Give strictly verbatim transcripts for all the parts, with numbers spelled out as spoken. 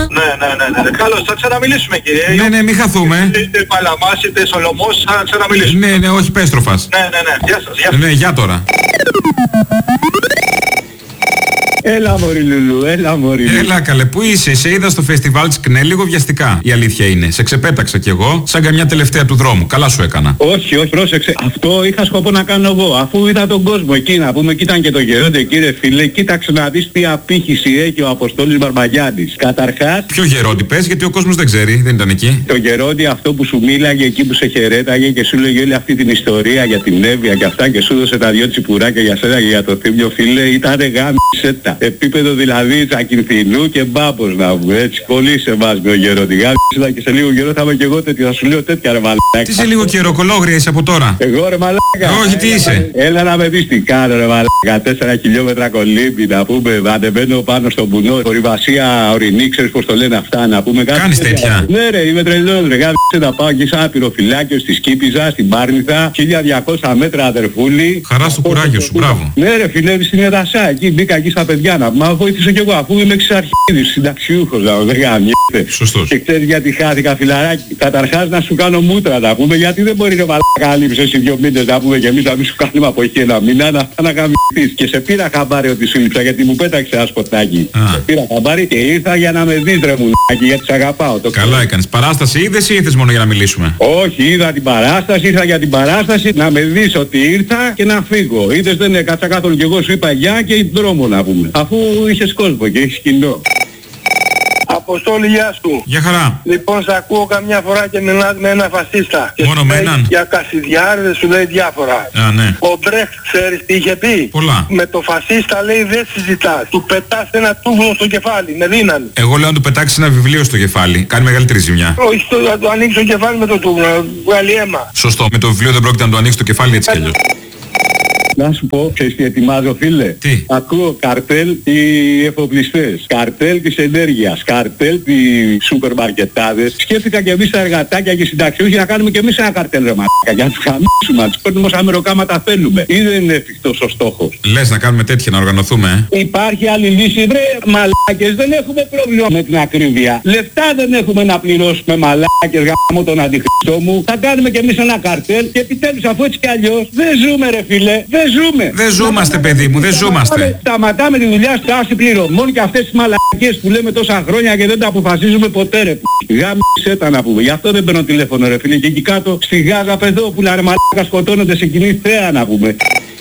Ναι, ναι, ναι, ναι. Καλώς, θα ξαναμιλήσουμε κύριε. Ναι, ναι, μην χαθούμε. Είτε Παλαμάς, είτε Σολομός, θα ξαναμιλήσουμε. Ναι, ναι, όχι πέστροφας. Ναι, ναι, ναι. Γεια σας, γεια σας. Ναι, γεια τώρα. Έλα μωρή Λουλού, έλα μωρή Λουλού. Έλα καλέ, πού είσαι, σε είδα στο φεστιβάλ της ΚΝΕ λίγο βιαστικά. Η αλήθεια είναι. Σε ξεπέταξα κι εγώ, σαν καμιά τελευταία του δρόμου. Καλά σου έκανα. Όχι, όχι, πρόσεξε. Αυτό είχα σκοπό να κάνω εγώ. Αφού είδα τον κόσμο εκεί να πούμε, κοίταν και το Γερόντι, κύριε φίλε, κοίταξε να δεις τι απήχηση έχει ο Αποστόλης Μπαρμπαγιάννης. Καταρχάς. Ποιο Γερόντι πες, γιατί ο κόσμος δεν ξέρει, δεν ήταν εκεί. Το Γερόντι αυτό που σου μίλαγε εκεί που σε χαιρέταγε και σου λέγε όλη αυτή την ιστορία για την Εύβοια και αυτά και σου έδωσε τα δυο τσιπουράκια για σένα και για το Θήμιο, φίλε, ήταν γάμισέτα. Επίπεδο δηλαδή Τσακινθινού και Μπάμπος να βγουν, έτσι, πολύ σε εμάς με ο Γερόντι. Γάμισέτα και σε λίγο καιρό θα είμαι και εγώ τέτοιο, θα σου λέω τέτοια ρε μαλάκα. Τι σε λίγο καιρό, κολόγρια είσαι από τώρα. Εγώ ρε μαλάκα. Όχι, τι είσαι. Έλα να με δεις τι κάνω ρε μαλάκα. Τέσσερα χιλιόμετρα κολύμπι να πούμε, ανεβαίνω πάνω στο βουνό, ορειβασία ορεινή, ξέρεις πως το λένε αυτά να πούμε. Κάνεις τέτοια. Ναι ρε, είμαι τρελός ρε, γάμισε να πάω εκεί σαν ένα πυροφυλάκιο στη Σκύπιζα, στην Πάρνηθα, χίλια διακόσια μέτρα αδερφούλη. Χαρά στο κουράγιο σου, μπράβο. Ναι ρε φιλεύει στην Εδασά, εκεί μπήκα εκεί στα παιδιά να μα βοήθησα κι εγώ αφού είμαι εξαρχίδης, συνταξιούχος να δεν γάμισε. Σωστός. Και ξέρεις γιατί χάθηκα φιλαράκι. Καταρχάς να σου κάνω μούτρα να πούμε, γιατί δεν μπορεί να μαλάκα λείψεις εσύ δύο μήνες να πούμε και εμείς να μην σου κάνουμε από εκεί ένα μήνα να, να γαμιστείς. Και σε πήρα χαμπάρι ότι σου λείψα γιατί μου πέταξε ένα σποτάκι. Σε πήρα χαμπάρι και ήρθα για να με δεις ρε μουλάκι γιατί σε αγαπάω. Το καλά έκανες. Παράσταση είδες ή ήρθες μόνο για να μιλήσουμε? Όχι, είδα την παράσταση, ήρθα για την παράσταση να με δεις ότι ήρθα και να φύγω. Είδες δεν έκατσα καθόλου και εγώ σου είπα γεια και δρόμο να πούμε. Αφού είχες κόσμο και έχεις κοινό. Αποστόλη, γεια σου. Γεια χαρά. Λοιπόν, σε ακούω καμιά φορά και μιλάς με ένα φασίστα. Μόνο με έναν? Για Κασιδιάρδες σου λέει διάφορα. Α, ναι. Ο Μπρέχτ ξέρεις τι είχε πει? Πολλά. Με το φασίστα λέει δεν συζητάς. Του πετάς ένα τούβλο στο κεφάλι, με δύναμη. Εγώ λέω να του πετάξεις ένα βιβλίο στο κεφάλι. Κάνει μεγαλύτερη ζημιά. Όχι, το, να του ανοίξει το κεφάλι με το τούβλο, να βγάλει αίμα. Σωστό. Με το βιβλίο δεν πρόκειται να του ανοίξει το κεφάλι έτσι κι αλλιώς. Να σου πω, ξέρεις τι ετοιμάζω φίλε? Τι? Ακούω καρτέλ οι εφοπλιστές, καρτέλ της ενέργειας, καρτέλ οι σούπερ μαρκετάδες. Σκέφτηκα και εμείς τα εργατάκια και οι συνταξιούχοι να κάνουμε και εμείς ένα καρτέλ ρε μαλάκα για να τους χαμίσουμε, να τους παίρνουμε όσα μεροκάματα θέλουμε. Ή δεν είναι εφικτός ο στόχος? Λες να κάνουμε τέτοια, να οργανωθούμε, ε? Υπάρχει άλλη λύση βρε μαλάκες, δεν έχουμε πρόβλημα με την ακρίβεια. Λεφτά δεν έχουμε να πληρώσουμε μαλάκες γάμο τον αντιχριστό μου. Θα κάνουμε και εμείς ένα καρτέλ και επιτέλους αφού έτσι κι αλλιώς δεν ζούμε ρε φίλε. Ζούμε. Δεν ζούμαστε παιδί μου, δεν ζούμαστε. Σταματάμε τη δουλειά στάση πληρωμών και αυτές τις μαλακίες που λέμε τόσα χρόνια και δεν τα αποφασίζουμε ποτέ ρε π***. Γάμισε τα να πούμε. Γι' αυτό δεν παίρνω τηλέφωνο ρε φίλε. Και εκεί κάτω στη Γάζα παιδόπουλα ρε μαλάκα σκοτώνονται σε κοινή θέα να πούμε.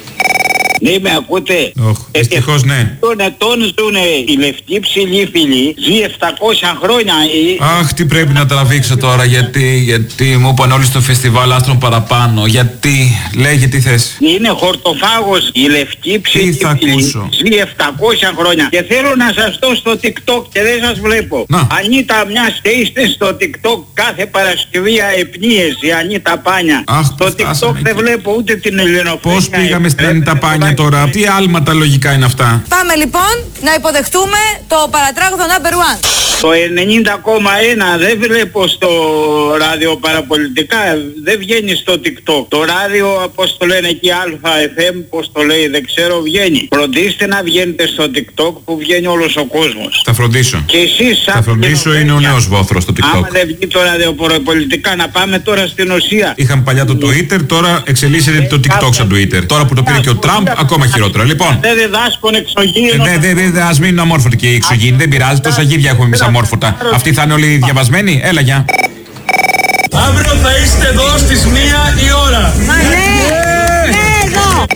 Ναι, με ακούτε? Oh, δυστυχώς ναι. Τον ετών ζουνε οι λευκοί ψηλοί φίλοι, ζει επτακόσια χρόνια. Αχ, τι πρέπει να τραβήξω τώρα, γιατί, γιατί μου είπαν όλοι στο φεστιβάλ άστρων παραπάνω, γιατί, λέγε τι θες. Είναι χορτοφάγος η λευκή ψηλή φίλη, ζει επτακόσια χρόνια. Και θέλω να σας δω στο TikTok και δεν σας βλέπω. Να. Ανίτα μιας και είστε στο TikTok κάθε Παρασκευή αεπνίες, η Ανίτα Πάνια. Αχ, στο TikTok δεν εκεί. Βλέπω ούτε την ελληνοφρένεια. Πώς πήγαμε στην Ανίτα Πάνια τώρα, τι άλματα λογικά είναι αυτά. Πάμε λοιπόν να υποδεχτούμε το παρατράγουδο number one. Το ενενήντα κόμμα ένα δεν βλέπω στο ράδιο παραπολιτικά, δεν βγαίνει στο TikTok. Το ράδιο, πώς το λένε εκεί, Αλφα εφ εμ, πώς το λέει, δεν ξέρω, βγαίνει. Φροντίστε να βγαίνετε στο TikTok που βγαίνει όλος ο κόσμος. Θα φροντίσω. Και εσείς Θα φροντίσω, είναι ο νέος βόθρος στο TikTok. Άμα δεν βγει το ράδιο παραπολιτικά, να πάμε τώρα στην ουσία. Είχαμε παλιά το Twitter, τώρα εξελίσσεται το TikTok σαν Twitter. Τώρα που το πήρε και ο Τραμπ, ακόμα χειρότερα. Λοιπόν. Δεν διδάσκουν εξωγήινο. Δεν, δεν, ας μείνουν αμόρφωτοι και οι εξωγήινοι, δεν πειράζει, τόσα γύρια έχουμε εμείς αμόρφωτα. Αυτοί θα είναι όλοι διαβασμένοι, έλα γεια. Αύριο θα είστε εδώ στις μία η ώρα. Μα ναι, ναι, εδώ.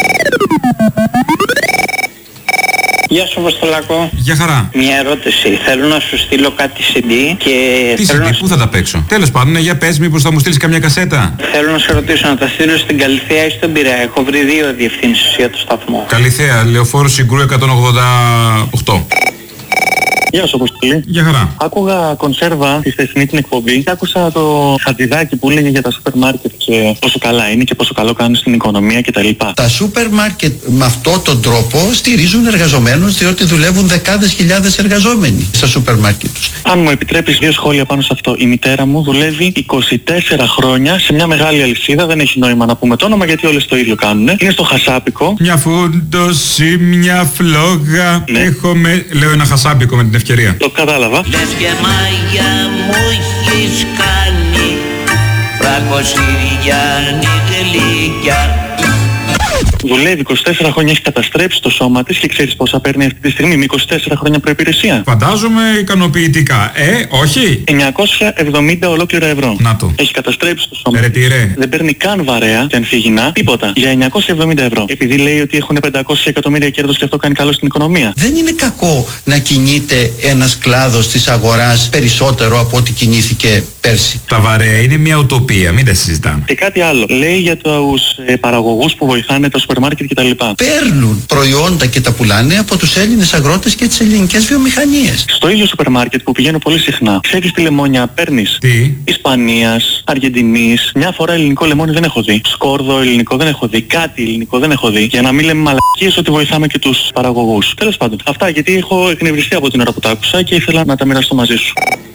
Γεια σου Αποστολάκο. Γεια χαρά. Μια ερώτηση. Θέλω να σου στείλω κάτι σι ντι και... Τι σι ντι, πού θα τα παίξω? Τέλος πάντων, ναι, για πες, μήπως θα μου στείλεις καμιά κασέτα. Θέλω να σε ρωτήσω να τα στείλω στην Καλυθέα ή στον Πειραιά. Έχω βρει δύο διευθύνσεις για το σταθμό. Καλυθέα, Λεωφόρο Συγκρού εκατόν ογδόντα οκτώ. Γεια σου Αποστολή. Γεια χαρά. Άκουγα κονσέρβα στη χθεσινή την εκπομπή και άκουσα το χατζηδάκι που λέγε για τα σούπερ μάρκετ και πόσο καλά είναι και πόσο καλό κάνουν στην οικονομία κτλ. Τα σούπερ μάρκετ με αυτόν τον τρόπο στηρίζουν εργαζομένους, διότι δουλεύουν δεκάδες χιλιάδες εργαζόμενοι στα σούπερ μάρκετ τους. Αν μου επιτρέπεις δύο σχόλια πάνω σε αυτό. Η μητέρα μου δουλεύει είκοσι τέσσερα χρόνια σε μια μεγάλη αλυσίδα, δεν έχει νόημα να πούμε το όνομα γιατί όλες το ίδιο κάνουν. Είναι στο Χασάπικο. Μια φούντοση, μια φλόγα. Ναι. Έχουμε, λέω ένα χασάπικο με την ευκαιρία. Το κατάλαβα. Λες και μάγια μου έχεις κάνει, φρακοσυριάνη γλυκιά. Δουλεύει είκοσι τέσσερα χρόνια, έχει καταστρέψει το σώμα της και ξέρεις πόσα παίρνει αυτή τη στιγμή με είκοσι τέσσερα χρόνια προϋπηρεσία. Φαντάζομαι ικανοποιητικά. Ε, όχι. εννιακόσια εβδομήντα ολόκληρα ευρώ. Να το. Έχει καταστρέψει το σώμα. Ρε τι ρε. Δεν παίρνει καν βαρέα και ανθίγυνα, τίποτα. Για εννιακόσια εβδομήντα ευρώ. Επειδή λέει ότι έχουν πεντακόσια εκατομμύρια κέρδος και αυτό κάνει καλό στην οικονομία. Δεν είναι κακό να κινείται ένας κλάδος της αγοράς περισσότερο από ό,τι κινήθηκε πέρσι. Τα βαρέα είναι μια ουτοπία, μην τα συζητάμε. Και κάτι άλλο. Λέει για τους ε, παραγωγούς που βοηθάνε τα σούπερ μάρκετ κτλ. Παίρνουν προϊόντα και τα πουλάνε από τους Έλληνες αγρότες και τις ελληνικές βιομηχανίες. Στο ίδιο σούπερ μάρκετ που πηγαίνω πολύ συχνά, ξέρεις τι λεμόνια παίρνεις? Τι? Ισπανίας, Αργεντινής. Μια φορά ελληνικό λεμόνι δεν έχω δει. Σκόρδο ελληνικό δεν έχω δει. Κάτι ελληνικό δεν έχω δει. Για να μην λέμε μαλακίες ότι βοηθάμε και τους παραγωγούς. Τέλος πάντων. Αυτά γιατί έχω εκνευριστεί από την ώρα που τα άκουσα και ήθελα να τα μοιραστώ μαζί σου.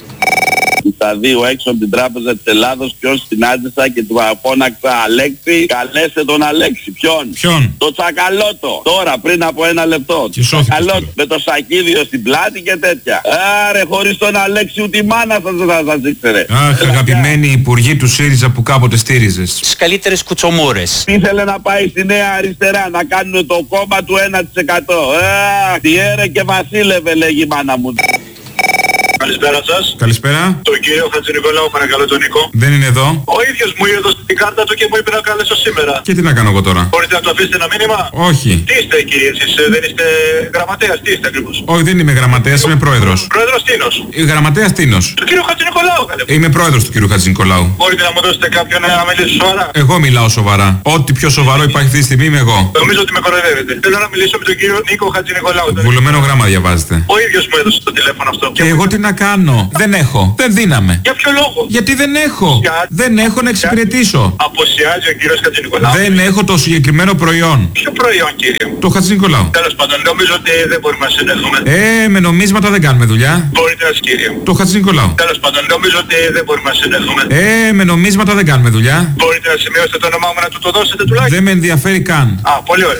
Στα δύο έξω από την Τράπεζα της Ελλάδος, ποιον συνάντησα και του απόναξα Αλέξη, καλέστε τον Αλέξη. Ποιον? Ποιον? Το Τσακαλώτο. Τώρα πριν από ένα λεπτό. Και Τσακαλώτο με το σακίδιο στην πλάτη και τέτοια. Άρε, χωρίς τον Αλέξη ούτε η μάνα σας δεν θα σας ήξερε. Αχ, αγαπημένοι υπουργοί του ΣΥΡΙΖΑ που κάποτε στήριζες. Τις καλύτερες κουτσομούρες. Ήθελε να πάει στη Νέα Αριστερά να κάνουν το κόμμα του ένα τοις εκατό. Αχ, τι έρε και βασίλευε λέγει η μάνα μου. Καλησπέρα σας. Καλησπέρα. Τον κύριο Χατζηνικολάου παρακαλώ, τον Νίκο. Δεν είναι εδώ. Ο ίδιος μου έδωσε την κάρτα του και μου είπε να καλέσω σήμερα. Και τι να κάνω εγώ τώρα? Μπορείτε να του αφήσετε ένα μήνυμα? Όχι. Τι είστε κύριε εσείς, ε, δεν είστε γραμματέας, τι είστε ακριβώς? Όχι, δεν είμαι γραμματέας, είμαι πρόεδρος. Πρόεδρος Τίνος. Γραμματέας Τίνος. Του κύριου Χατζηνικολάου καλέ. Είμαι πρόεδρος του κύριου Χατζηνικολάου. Μπορείτε να μου δώσετε κάποιον να μιλήσει σοβαρά? Εγώ μιλάω σοβαρά. Ό,τι πιο σοβαρό υπάρχει αυτή τη στιγμή είμαι εγώ. Νομίζω ότι με κοροϊδεύετε. Θέλω να μιλήσω με τον κύριο Νίκο Χατζηνικολάου. Βουλωμένο γράμμα διαβάζετε. Ο ίδιος μου έδωσε το τηλέφωνο αυτό. Και εγώ τι να κάνω? Δεν έχω. Δεν δίναμε. Για ποιο λόγο? Γιατί δεν έχω. Για... Δεν έχω να εξυπηρετήσω. Αποσιάζει ο κύριος Χατζηνικολάου. Δεν έχω το συγκεκριμένο προϊόν. Ποιο προϊόν κύριε? Το Χατζηνικολάου. Τέλος πάντων, νομίζω ότι δεν μπορούμε να συνεχθούμε. Ε, με νομίσματα δεν κάνουμε δουλειά. Μπορείτε να κύριε. Το Χατζηνικολάου. Τέλος πάντων, νομίζω ότι δεν μπορούμε να συνεχθούμε. Ε, με νομίσματα δεν κάνουμε δουλειά. Μπορείτε να σημειώσετε το όνομά μου να του το δώσετε τουλάχιστον? Δεν με ενδιαφέρει καν. Α, πολύ ωραία.